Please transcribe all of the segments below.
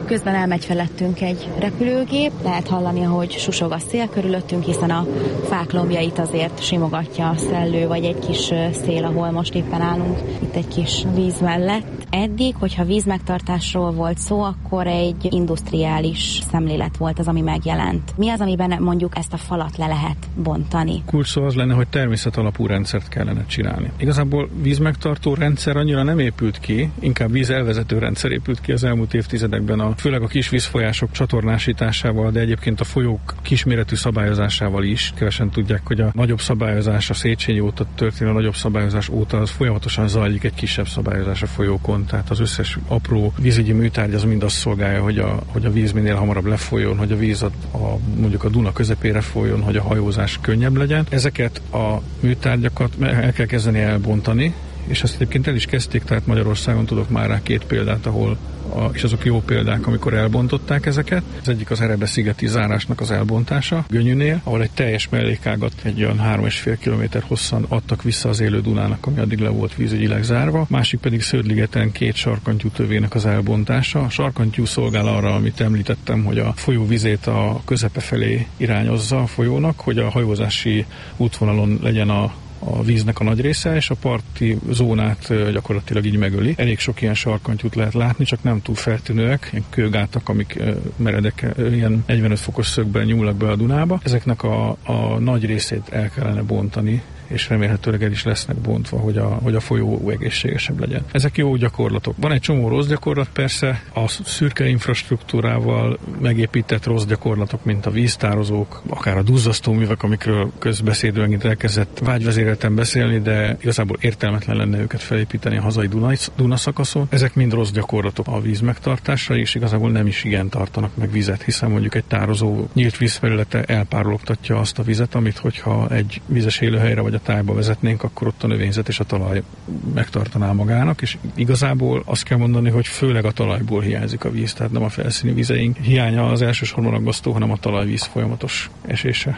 Közben elmegy felettünk egy repülőgép, lehet hallani, ahogy susog a szél körülöttünk, hiszen a fák lombjait azért simogatja a szellő, vagy egy kis szél, ahol most éppen állunk, itt egy kis víz mellett. Eddig, hogyha vízmegtartásról volt szó, akkor egy industriális szemlélet volt az, ami megjelent. Mi az, amiben mondjuk ezt a falat le lehet bontani? Kulcs szó az lenne, hogy természetalapú rendszert kellene csinálni. Igazából vízmegtartó rendszer annyira nem épült ki, inkább vízelvezető rendszer épült ki az elmúlt évtizedekben, főleg a kis vízfolyások csatornásításával, de egyébként a folyók kisméretű szabályozásával is. Kevesen tudják, hogy a nagyobb szabályozás a Széchenyi óta történő nagyobb szabályozás óta az folyamatosan zajlik egy kisebb szabályozás a folyókon, tehát az összes apró vízügyi műtárgy az mind azt szolgálja, hogy a víz minél hamarabb lefolyjon, hogy a víz mondjuk a Duna közepére folyjon, hogy a hajózás könnyebb legyen. Ezeket a műtárgyakat el kell kezdeni elbontani, és ezt egyébként el is kezdték, tehát Magyarországon tudok már rá 2 példát, és azok jó példák, amikor elbontották ezeket. Az egyik az Erebe-szigeti zárásnak az elbontása, Gönyűnél, ahol egy teljes mellékágat egy olyan 3,5 km hosszan adtak vissza az élő Dunának, ami addig le volt vízügyileg zárva. Másik pedig Szödligeten 2 sarkantyú tövének az elbontása. A sarkantyú szolgál arra, amit említettem, hogy a folyó vizét a közepe felé irányozza a folyónak, hogy a hajózási útvonalon legyen a víznek a nagy része, és a parti zónát gyakorlatilag így megöli. Elég sok ilyen sarkantyút lehet látni, csak nem túl feltűnőek, ilyen kőgátak, amik meredek, ilyen 45 fokos szögben nyúlnak be a Dunába. Ezeknek a nagy részét el kellene bontani, és remélhetőleg el is lesznek bontva, hogy a folyó egészségesebb legyen. Ezek jó gyakorlatok. Van egy csomó rossz gyakorlat, persze a szürke infrastruktúrával megépített rossz gyakorlatok, mint a víztározók, akár a duzzasztóművek, amikről közbeszédben megint elkezdett vágyvezérelten beszélni, de igazából értelmetlen lenne őket felépíteni a hazai Duna szakaszon. Ezek mind rossz gyakorlatok a víz megtartásra, és igazából nem is igen tartanak meg vizet, hiszen mondjuk egy tározó nyílt vízfelülete elpárologtatja azt a vizet, amit hogyha egy vízes élőhelyre vagy a tájba vezetnénk, akkor ott a növényzet és a talaj megtartaná magának, és igazából azt kell mondani, hogy főleg a talajból hiányzik a víz, tehát nem a felszíni vizeink hiánya az elsősorban aggasztó, hanem a talajvíz folyamatos esése.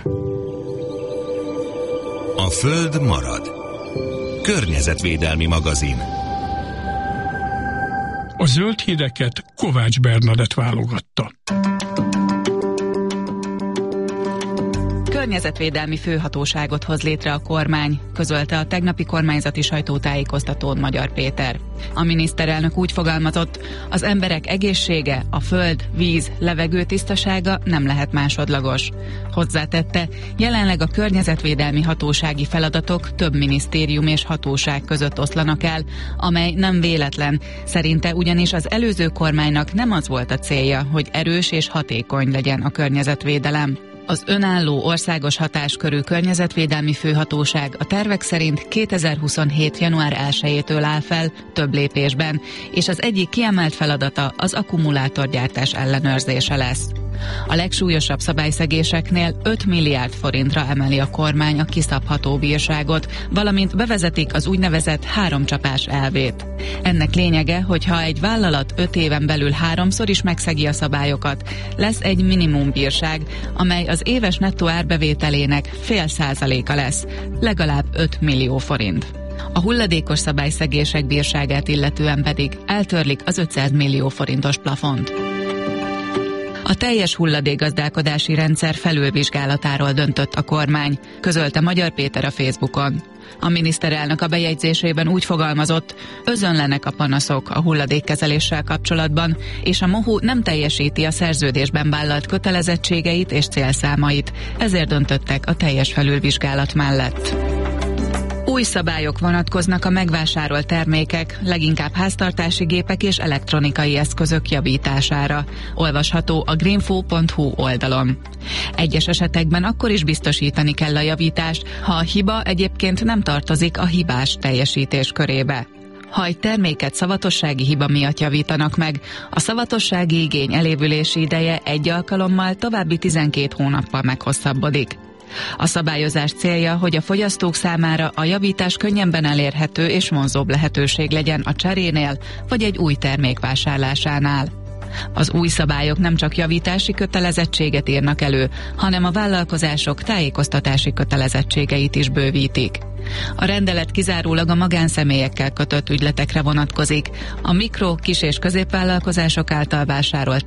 A Föld marad. Környezetvédelmi magazin. A zöld híreket Kovács Bernadett válogatta. Környezetvédelmi főhatóságot hoz létre a kormány, közölte a tegnapi kormányzati sajtótájékoztatón Magyar Péter. A miniszterelnök úgy fogalmazott, az emberek egészsége, a föld, víz, levegő tisztasága nem lehet másodlagos. Hozzátette, jelenleg a környezetvédelmi hatósági feladatok több minisztérium és hatóság között oszlanak el, amely nem véletlen. Szerinte ugyanis az előző kormánynak nem az volt a célja, hogy erős és hatékony legyen a környezetvédelem. Az önálló országos hatáskörű környezetvédelmi főhatóság a tervek szerint 2027. január 1-től áll fel több lépésben, és az egyik kiemelt feladata az akkumulátorgyártás ellenőrzése lesz. A legsúlyosabb szabályszegéseknél 5 milliárd forintra emeli a kormány a kiszabható bírságot, valamint bevezetik az úgynevezett 3 csapás elvét. Ennek lényege, hogy ha egy vállalat 5 éven belül 3-szor is megszegi a szabályokat, lesz egy minimumbírság, amely az éves nettó árbevételének 0,5%-a lesz, legalább 5 millió forint. A hulladékos szabályszegések bírságát illetően pedig eltörlik az 500 millió forintos plafont. A teljes hulladékgazdálkodási rendszer felülvizsgálatáról döntött a kormány, közölte Magyar Péter a Facebookon. A miniszterelnök a bejegyzésében úgy fogalmazott, özönlenek a panaszok a hulladékkezeléssel kapcsolatban, és a MOHU nem teljesíti a szerződésben vállalt kötelezettségeit és célszámait, ezért döntöttek a teljes felülvizsgálat mellett. Új szabályok vonatkoznak a megvásárolt termékek, leginkább háztartási gépek és elektronikai eszközök javítására. Olvasható a greenfo.hu oldalon. Egyes esetekben akkor is biztosítani kell a javítást, ha a hiba egyébként nem tartozik a hibás teljesítés körébe. Ha egy terméket szavatossági hiba miatt javítanak meg, a szavatossági igény elévülési ideje egy alkalommal további 12 hónappal meghosszabbodik. A szabályozás célja, hogy a fogyasztók számára a javítás könnyebben elérhető és vonzóbb lehetőség legyen a cserénél vagy egy új termék vásárlásánál. Az új szabályok nem csak javítási kötelezettséget írnak elő, hanem a vállalkozások tájékoztatási kötelezettségeit is bővítik. A rendelet kizárólag a magánszemélyekkel kötött ügyletekre vonatkozik, a mikro-, kis- és középvállalkozások által vásárolt